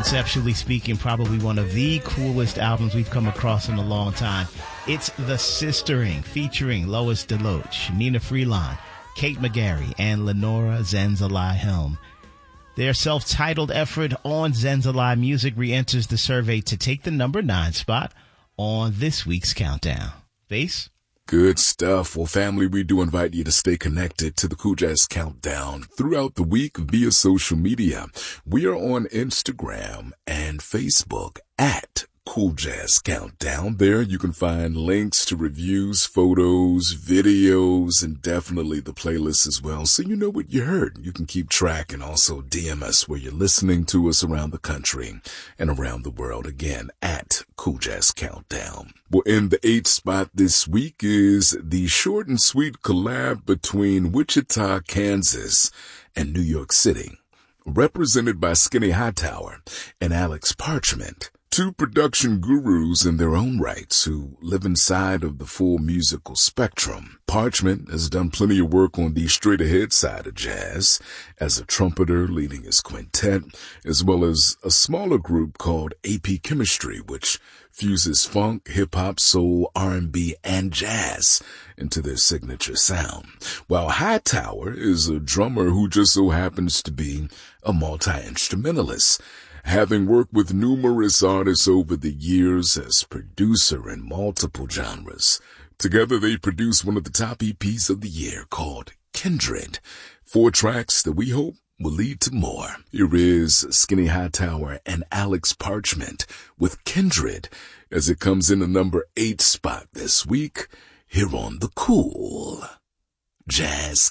conceptually speaking, probably one of the coolest albums we've come across in a long time. It's The Sistering, featuring Lois DeLoach, Nina Freelon, Kate McGarry, and Lenora Zenzalai Helm. Their self-titled effort on Zenzalai Music re-enters the survey to take the number 9 spot on this week's countdown. Bass? Good stuff. Well, family, we do invite you to stay connected to the Cool Jazz Countdown throughout the week via social media. We are on Instagram and Facebook at Cool Jazz Countdown. There you can find links to reviews, photos, videos, and definitely the playlist as well. So you know what you heard. You can keep track and also DM us where you're listening to us around the country and around the world. Again, at Cool Jazz Countdown. Well, in the 8th spot this week is the short and sweet collab between Wichita, Kansas and New York City, represented by Skinny Hightower and Alex Parchment. Two production gurus in their own rights who live inside of the full musical spectrum. Parchment has done plenty of work on the straight-ahead side of jazz as a trumpeter leading his quintet, as well as a smaller group called AP Chemistry, which fuses funk, hip-hop, soul, R&B, and jazz into their signature sound. While Hightower is a drummer who just so happens to be a multi-instrumentalist, having worked with numerous artists over the years as producer in multiple genres. Together they produce one of the top EPs of the year called Kindred. 4 tracks that we hope will lead to more. Here is Skinny Hightower and Alex Parchment with Kindred as it comes in the number 8 spot this week here on the Cool Jazz